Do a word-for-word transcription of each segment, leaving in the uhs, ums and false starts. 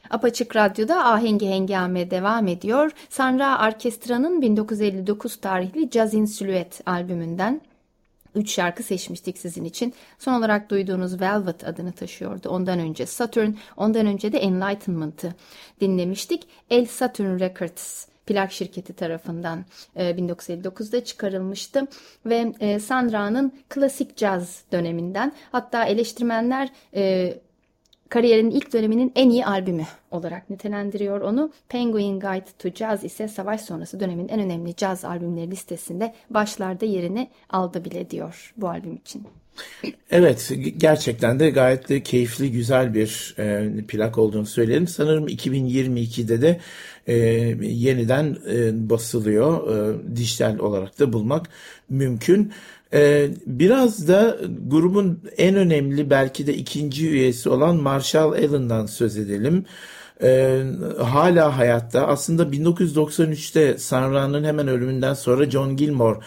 Apaçık Radyo'da Ahengi Hengame devam ediyor. Sanra Orkestra'nın bin dokuz yüz elli dokuz tarihli Jazz in Silhouette albümünden üç şarkı seçmiştik sizin için. Son olarak duyduğunuz Velvet adını taşıyordu. Ondan önce Saturn, ondan önce de Enlightenment'ı dinlemiştik. El Saturn Records plak şirketi tarafından bin dokuz yüz elli dokuzda çıkarılmıştı ve Sanra'nın klasik caz döneminden, hatta eleştirmenler kariyerinin ilk döneminin en iyi albümü olarak nitelendiriyor onu. Penguin Guide to Jazz ise savaş sonrası dönemin en önemli caz albümleri listesinde başlarda yerini aldı bile diyor bu albüm için. Evet, gerçekten de gayet de keyifli, güzel bir e, plak olduğunu söyleyelim. Sanırım iki bin yirmi ikide de e, yeniden e, basılıyor. E, dijital olarak da bulmak mümkün. E, biraz da grubun en önemli, belki de ikinci üyesi olan Marshall Allen'dan söz edelim. Ee, hala hayatta. Aslında bin dokuz yüz doksan üçte Sanra'nın hemen ölümünden sonra John Gilmore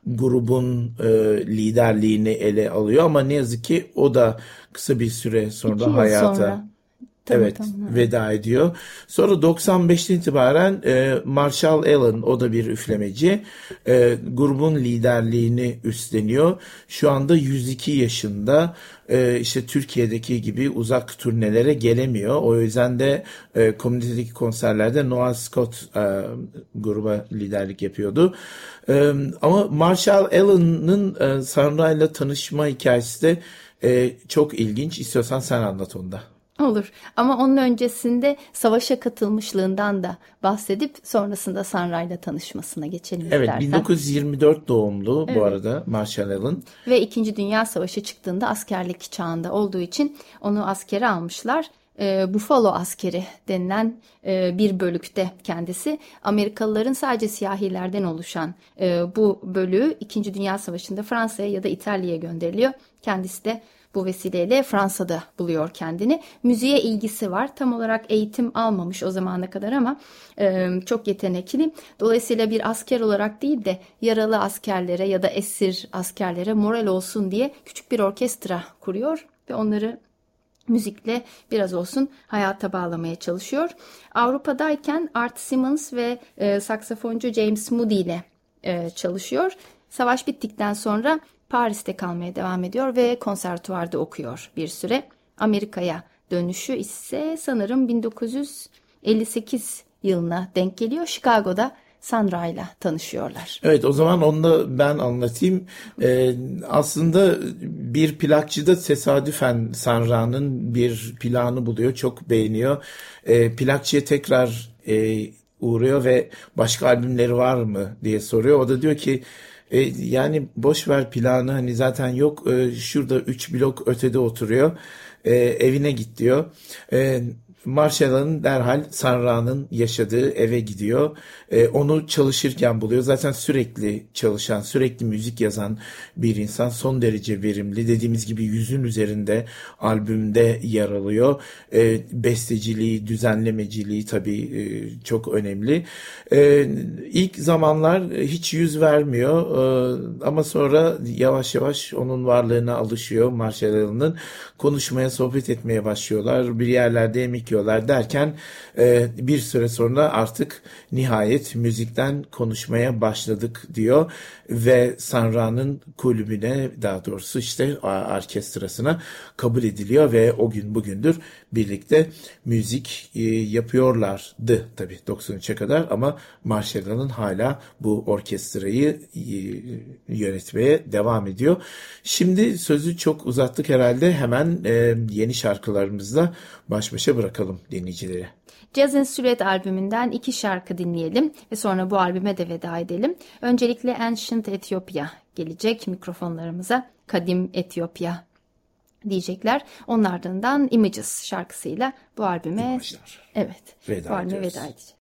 grubun e, liderliğini ele alıyor ama ne yazık ki o da kısa bir süre sonra hayata sonra. evet tamam, tamam. veda ediyor. Sonra doksan beşten itibaren e, Marshall Allen, o da bir üflemeci, e, grubun liderliğini üstleniyor. Şu anda yüz iki yaşında. E, işte Türkiye'deki gibi uzak turnelere gelemiyor. O yüzden de e, komünitedeki konserlerde Noah Scott e, gruba liderlik yapıyordu. E, ama Marshall Allen'ın e, Sanra'yla tanışma hikayesi de e, çok ilginç. İstiyorsan sen anlat onu da. Olur, ama onun öncesinde savaşa katılmışlığından da bahsedip sonrasında Sanra'yla tanışmasına geçelim evet, istersen. bin dokuz yüz yirmi dört doğumlu evet. Bu arada Marshall Allen. Ve İkinci Dünya Savaşı çıktığında askerlik çağında olduğu için onu askere almışlar. E, Buffalo askeri denilen e, bir bölükte kendisi. Amerikalıların sadece siyahilerden oluşan e, bu bölüğü İkinci Dünya Savaşı'nda Fransa'ya ya da İtalya'ya gönderiliyor. Kendisi de bu vesileyle Fransa'da buluyor kendini. Müziğe ilgisi var. Tam olarak eğitim almamış o zamana kadar ama e, çok yetenekli. Dolayısıyla bir asker olarak değil de yaralı askerlere ya da esir askerlere moral olsun diye küçük bir orkestra kuruyor ve onları müzikle biraz olsun hayata bağlamaya çalışıyor. Avrupa'dayken Art Simmons ve e, saksafoncu James Moody ile e, çalışıyor. Savaş bittikten sonra Paris'te kalmaya devam ediyor ve konservatuvarda okuyor bir süre. Amerika'ya dönüşü ise sanırım bin dokuz yüz elli sekiz yılına denk geliyor. Chicago'da Sanra'yla tanışıyorlar. Evet, o zaman onu da ben anlatayım. Ee, aslında bir plakçı da tesadüfen Sanra'nın bir plağını buluyor. Çok beğeniyor. Ee, plakçıya tekrar e, uğruyor ve başka albümleri var mı diye soruyor. O da diyor ki E, yani boş ver planı, hani zaten yok, e, şurada üç blok ötede oturuyor, e, evine git diyor. E, Marshall'ın derhal Sanra'nın yaşadığı eve gidiyor. E, onu çalışırken buluyor. Zaten sürekli çalışan, sürekli müzik yazan bir insan. Son derece verimli. Dediğimiz gibi yüzün üzerinde albümde yer alıyor. E, besteciliği, düzenlemeciliği tabii e, çok önemli. E, ilk zamanlar hiç yüz vermiyor. E, ama sonra yavaş yavaş onun varlığına alışıyor Marshall'ın. Konuşmaya, sohbet etmeye başlıyorlar. Bir yerlerde yemek yiyorlar derken e, bir süre sonra artık nihayet müzikten konuşmaya başladık diyor ve Sanra'nın kulübüne, daha doğrusu işte orkestrasına kabul ediliyor ve o gün bugündür birlikte müzik e, yapıyorlardı tabii doksan üçe kadar, ama Marshall'ın hala bu orkestrayı e, yönetmeye devam ediyor. Şimdi sözü çok uzattık herhalde, hemen e, yeni şarkılarımızla baş başa bırakalım dinleyicileri. Jazz in Silhouette albümünden iki şarkı dinleyelim ve sonra bu albüme de veda edelim. Öncelikle Ancient Ethiopia gelecek mikrofonlarımıza. Kadim Etiyopya diyecekler. Onun ardından Images şarkısıyla bu albüme İmajlar. evet, veda bu albüme ediyoruz. veda edeceğiz.